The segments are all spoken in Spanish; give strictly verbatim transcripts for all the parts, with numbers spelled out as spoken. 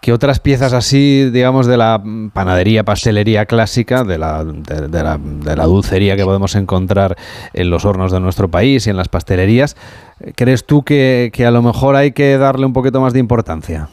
¿qué otras piezas así, digamos, de la panadería, pastelería clásica, de la, de, de la, de la dulcería que podemos encontrar en los hornos de nuestro país y en las pastelerías, crees tú que, que a lo mejor hay que darle un poquito más de importancia?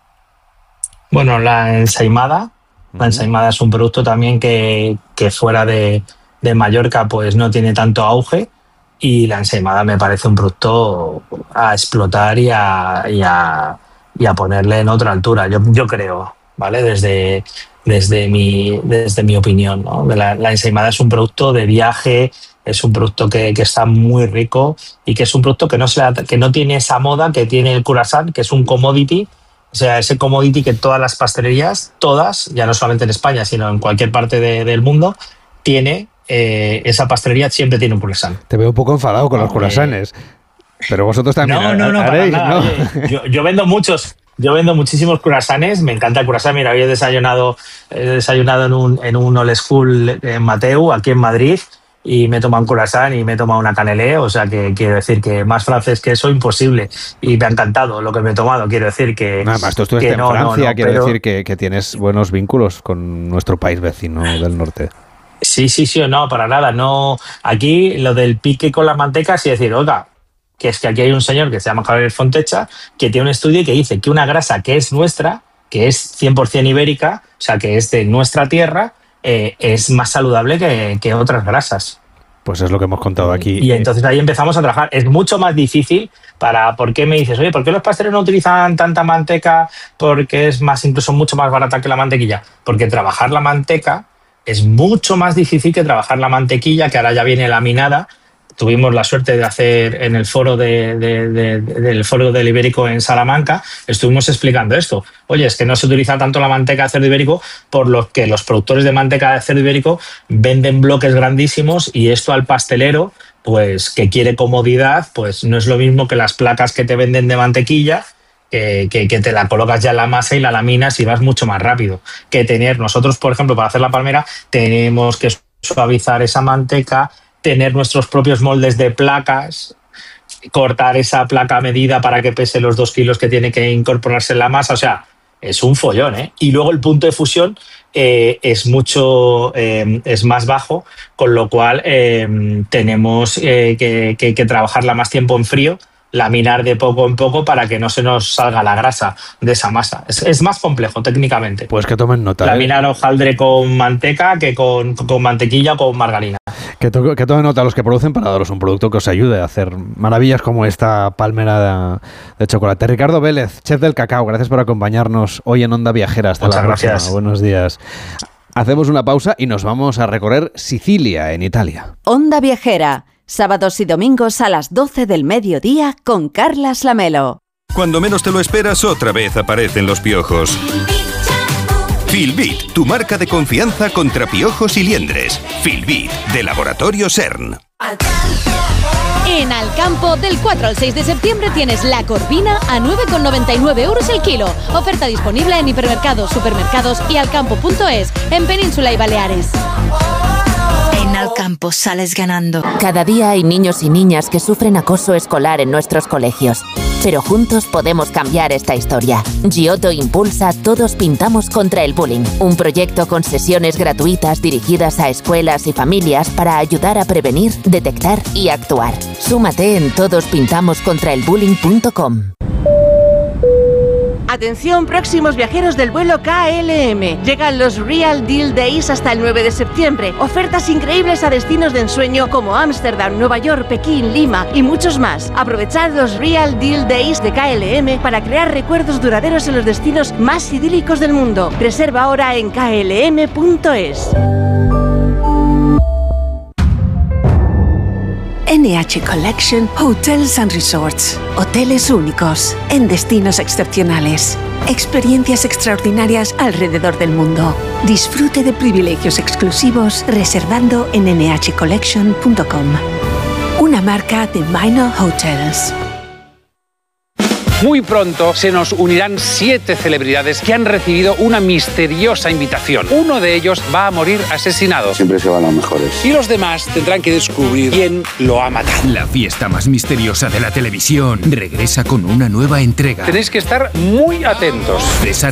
Bueno, la ensaimada. La ensaimada es un producto también que, que fuera de, de Mallorca pues no tiene tanto auge, y la ensaimada me parece un producto a explotar y a, y a, y a ponerle en otra altura, yo, yo creo, ¿vale? Desde, desde, mi, desde mi opinión, ¿no? La, la ensaimada es un producto de viaje, es un producto que, que está muy rico y que es un producto que no, se, que no tiene esa moda que tiene el croissant, que es un commodity. O sea, ese commodity que todas las pastelerías, todas, ya no solamente en España, sino en cualquier parte de, del mundo, tiene, eh, esa pastelería siempre tiene un croissant. Te veo un poco enfadado con los croissants, eh, pero vosotros también no, no, no, haréis, para nada, ¿no? Oye, yo, yo vendo muchos, yo vendo muchísimos croissants, me encanta el croissant. Mira, había desayunado, he desayunado en un, en un old school en Mateu, aquí en Madrid, y me he tomado un croissant y me he tomado una canelé, o sea que quiero decir que más francés que eso, imposible. Y me ha encantado lo que me he tomado, quiero decir que... Nada más, tú estuviste en no, Francia, no, no, quiero pero... decir que, que tienes buenos vínculos con nuestro país vecino del norte. Sí, sí, sí, no, para nada. No, aquí lo del pique con la manteca es decir, oiga, que es que aquí hay un señor que se llama Javier Fontecha, que tiene un estudio que dice que una grasa que es nuestra, que es cien por ciento ibérica, o sea, que es de nuestra tierra, eh, es más saludable que, que otras grasas. Pues es lo que hemos contado aquí. Y entonces ahí empezamos a trabajar. Es mucho más difícil para... ¿Por qué me dices? Oye, ¿por qué los pasteles no utilizan tanta manteca? Porque es más, incluso mucho más barata que la mantequilla. Porque trabajar la manteca es mucho más difícil que trabajar la mantequilla, que ahora ya viene laminada. Tuvimos la suerte de hacer en el foro de, de, de, de, del foro del Ibérico en Salamanca, estuvimos explicando esto. Oye, es que no se utiliza tanto la manteca de cerdo ibérico, por lo que los productores de manteca de cerdo ibérico venden bloques grandísimos, y esto al pastelero, pues que quiere comodidad, pues no es lo mismo que las placas que te venden de mantequilla, que, que, que te la colocas ya en la masa y la laminas y vas mucho más rápido. Que tener, nosotros, por ejemplo, para hacer la palmera, tenemos que suavizar esa manteca, tener nuestros propios moldes de placas, cortar esa placa a medida para que pese los dos kilos que tiene que incorporarse en la masa. O sea, es un follón, ¿eh? Y luego el punto de fusión eh, es mucho, eh, es más bajo, con lo cual eh, tenemos eh, que, que, que trabajarla más tiempo en frío, laminar de poco en poco para que no se nos salga la grasa de esa masa. Es, es más complejo técnicamente. Pues que tomen nota. Laminar ¿eh? hojaldre con manteca que con, con mantequilla o con margarina. Que, to que tomen nota los que producen para daros un producto que os ayude a hacer maravillas como esta palmera de, de chocolate. Ricardo Vélez, chef del cacao, gracias por acompañarnos hoy en Onda Viajera. Hasta Muchas la próxima. Gracias. Buenos días. Hacemos una pausa y nos vamos a recorrer Sicilia, en Italia. Onda Viajera, sábados y domingos a las doce del mediodía con Carlas Lamelo. Cuando menos te lo esperas, otra vez aparecen los piojos. Filbit, tu marca de confianza contra piojos y liendres. Filbit, de Laboratorio CERN. En Alcampo, del cuatro al seis de septiembre tienes la corvina a nueve con noventa y nueve euros el kilo. Oferta disponible en hipermercados, supermercados y alcampo punto es en Península y Baleares. En Alcampo sales ganando. Cada día hay niños y niñas que sufren acoso escolar en nuestros colegios. Pero juntos podemos cambiar esta historia. Giotto impulsa Todos Pintamos contra el Bullying, un proyecto con sesiones gratuitas dirigidas a escuelas y familias para ayudar a prevenir, detectar y actuar. Súmate en todos pintamos contra el bullying punto com. Atención, próximos viajeros del vuelo K L M. Llegan los Real Deal Days hasta el nueve de septiembre. Ofertas increíbles a destinos de ensueño como Ámsterdam, Nueva York, Pekín, Lima y muchos más. Aprovechad los Real Deal Days de K L M para crear recuerdos duraderos en los destinos más idílicos del mundo. Reserva ahora en K L M punto es. N H Collection Hotels and Resorts. Hoteles únicos en destinos excepcionales. Experiencias extraordinarias alrededor del mundo. Disfrute de privilegios exclusivos reservando en N H collection punto com. Una marca de Minor Hotels. Muy pronto se nos unirán siete celebridades que han recibido una misteriosa invitación. Uno de ellos va a morir asesinado. Siempre se van los mejores. Y los demás tendrán que descubrir quién lo ha matado. La fiesta más misteriosa de la televisión regresa con una nueva entrega. Tenéis que estar muy atentos. César